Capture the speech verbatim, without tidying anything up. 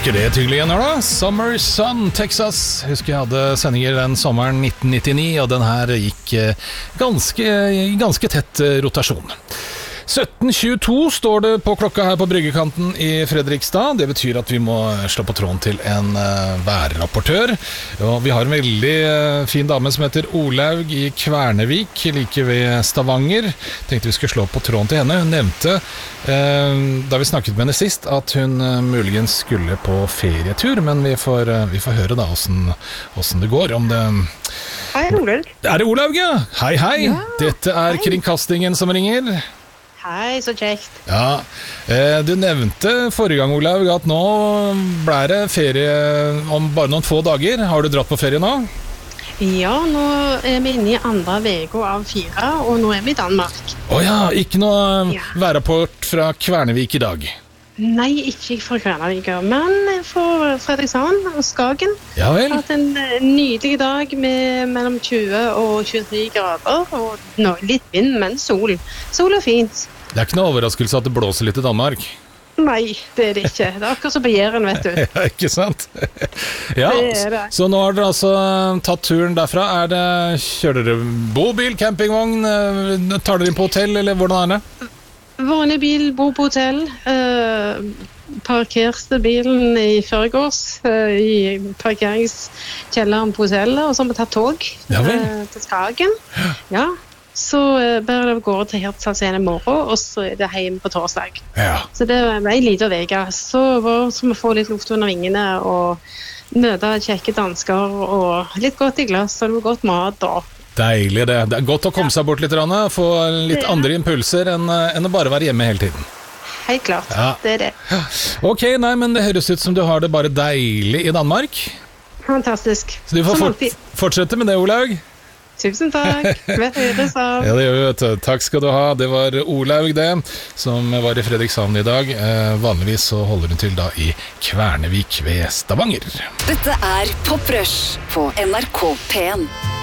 ikke det hyggelig igjen her da? Summer Sun, Texas. Husker jeg hadde sendinger den sommeren nitten nittini, og den her gikk ganske, ganske tett rotasjon. sytten tjueto står det på klokka her på bryggekanten i Fredrikstad. Det betyr at vi må slå på tråden til en uh, værrapportør. Og vi har en veldig uh, fin dame som heter Olaug i Kvernevik, like ved Stavanger. Tenkte vi skulle slå på tråden til henne. Hun nevnte, uh, da vi snakket med henne sist, at hun uh, muligens skulle på ferietur, men vi får, uh, vi får høre da hvordan, hvordan det går. Om det... Hei, Olaug. Er det Olaug, ja? Hei, hei. Ja, Dette er hei. Kringkastingen som ringer. Hei, så kjekt. Ja, eh, du nevnte forrige gang, Olaug, at nå ble det ferie om bare noen få dager. Har du dratt på ferie nå? Ja, nå er vi inne i andre veko av fire, og nå er vi i Danmark. Åja, ikke noe ja. Værrapport fra Kvernevik i dag? Nei, ikke fra Kvernevik, men fra Fredrikstad og Skagen. Ja vel. Hatt en nydelig dag med mellom tjue og tjuetre grader, og nå, litt vind, men sol. Sol er fint. Det er ikke noe overraskelse at det blåser litt i Danmark? Nei, det er det ikke. Det er akkurat som på Jæren, vet du. Ja, ikke sant? Ja, det er det. Så nå har dere altså tatt turen derfra. Er det, kjører dere bobil, campingvogn? Tar dere inn på hotell, eller hvordan er det? Vanlig bil, bo på hotell. Uh, parkerte bilen i førgårs uh, i parkeringskjelleren på hotellet, og så har vi tatt tog ja, uh, til Skagen. Ja, så uh, bare det går til Hirtshals igjen i morgen, og så er det hjemme på torsdag. Ja. Så det ble en liten veke. Så var så vi får litt luft under vingene, og møte kjekke dansker, og litt godt i glass, og det var godt mat da. Deilig det. Det er godt å komme seg bort litt, Rane. Få litt andre impulser enn, enn å bare være hjemme hele tiden. Helt klart, ja. Det er det. Ok, nei, men det høres ut som du har det bare deilig i Danmark. Fantastisk. Så du får fort, fortsette med det, Olaug. Tusen takk. Vet du, det sa. Ja, det gjør vi, vet du. Takk skal du ha. Det var Olaug det, som var i Fredrikshavn i dag. Eh, vanligvis så holder hun til da i Kvernevik ved Stavanger. Dette er Pop Rush på N R K P en.